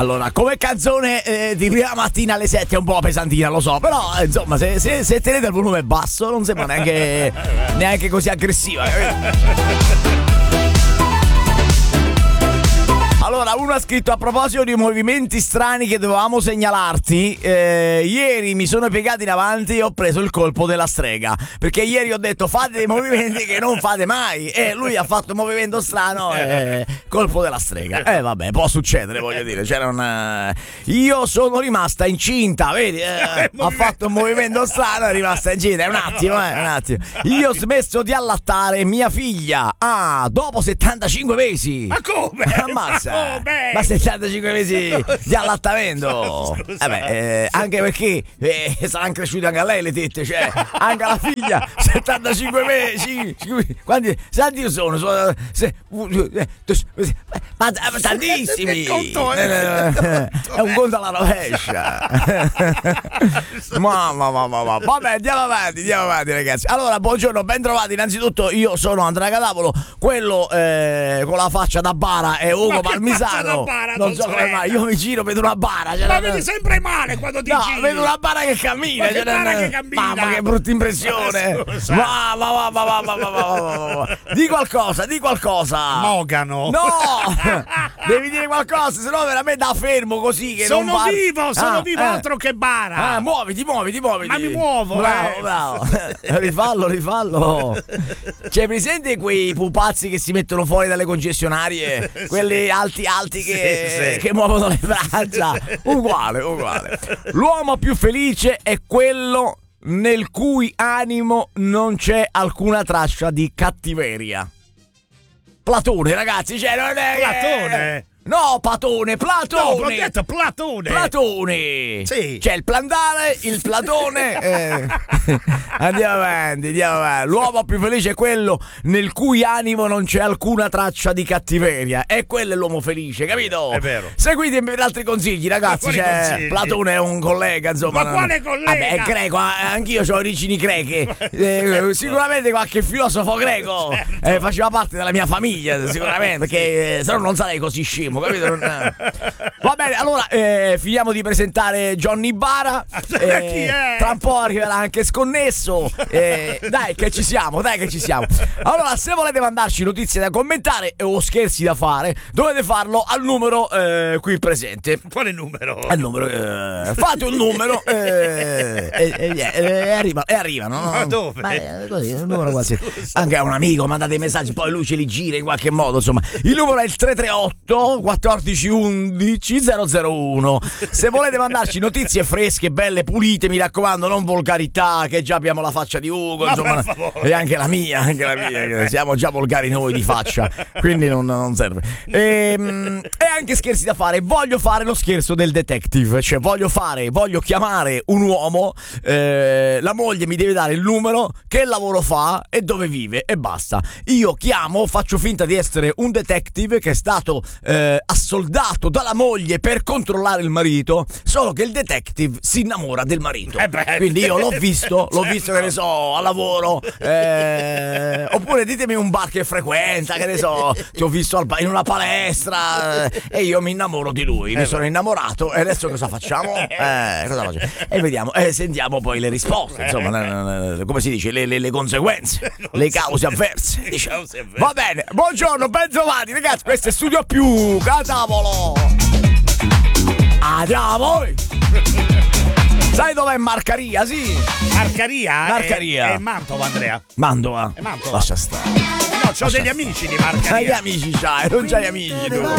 Allora, come canzone di prima mattina alle 7 è un po' pesantina, lo so, però insomma se tenete il volume basso non sembra neanche così aggressiva, capito? Allora, uno ha scritto: a proposito di movimenti strani che dovevamo segnalarti, ieri mi sono piegato in avanti e ho preso il colpo della strega, perché ieri ho detto fate dei movimenti che non fate mai, e lui ha fatto un movimento strano, colpo della strega. Vabbè, può succedere, voglio dire, io sono rimasta incinta, vedi, ha fatto un movimento strano, è rimasta incinta, è un attimo. Io ho smesso di allattare mia figlia dopo 75 mesi. Ma come? Ammazza. Ma 75 mesi di allattamento. Anche perché saranno cresciute anche a lei le tette, cioè anche la figlia 75 mesi. Quanti sono? Tantissimi. È un conto alla rovescia. Vabbè, andiamo avanti ragazzi. Allora, buongiorno, ben trovati. Innanzitutto io sono Andrea Cadavolo, quello con la faccia da bara è Ugo Palmisano. Non so come mai, io mi giro, vedo una bara. Ma vedi sempre male quando ti giri. Vedo una bara che cammina. Mamma, che brutta impressione. Di qualcosa. Mogano. No, devi dire qualcosa, sennò veramente da fermo così che sono vivo, altro che bara. Muoviti. Ma mi muovo. Bravo. Rifallo. C'è presente quei pupazzi che si mettono fuori dalle concessionarie? Quelli alti che muovono le braccia. Uguale. L'uomo più felice è quello nel cui animo non c'è alcuna traccia di cattiveria. Platone, ragazzi, non è Platone. No, Platone. No, ho detto Platone. Platone. Sì. C'è il Plandale, il Platone. Andiamo avanti. L'uomo più felice è quello nel cui animo non c'è alcuna traccia di cattiveria. E quello è l'uomo felice, capito? È vero. Seguitemi per altri consigli, ragazzi. Consigli? Platone è un collega, insomma. Ma quale collega? Vabbè, è greco, anch'io ho origini greche. Sicuramente qualche filosofo greco faceva parte della mia famiglia, sicuramente, perché se no non sarei così scemo. Capito? Va bene, allora finiamo di presentare Johnny Bara. Chi è? Tra un po' arriverà anche Sconnesso. Dai che ci siamo. Allora, se volete mandarci notizie da commentare o scherzi da fare, dovete farlo al numero qui presente. Quale numero? Al numero, fate un numero e arrivano. Ma dove? Così, un numero quasi. Anche a un amico mandate i messaggi, poi lui ce li gira in qualche modo, insomma. Il numero è il 338 14 11 001. Se volete mandarci notizie fresche, belle, pulite, mi raccomando, non volgarità, che già abbiamo la faccia di Ugo, insomma, e anche la mia, siamo già volgari noi di faccia, quindi non serve. E anche scherzi da fare. Voglio fare lo scherzo del detective, cioè voglio chiamare un uomo, la moglie mi deve dare il numero, che lavoro fa e dove vive, e basta. Io chiamo, faccio finta di essere un detective che è stato assoldato dalla moglie per controllare il marito, solo che il detective si innamora del marito. Quindi io l'ho visto, che ne so, al lavoro, oppure ditemi un bar che frequenta, che ne so, ti ho visto in una palestra, e io mi innamoro di lui, mi sono innamorato, e adesso cosa facciamo? E vediamo, sentiamo poi le risposte, insomma, come si dice, le conseguenze, le cause avverse, diciamo. Va bene, buongiorno, ben trovati ragazzi, questo è Studio Più Cadavolo. Andiamo. Sai dov'è Marcaria? Sì. Marcaria? È Mantova, Andrea. Mantova. È Mantova. Lascia stare. No, c'ho degli amici di Marcaria. Gli amici c'hai, non c'hai amici tu.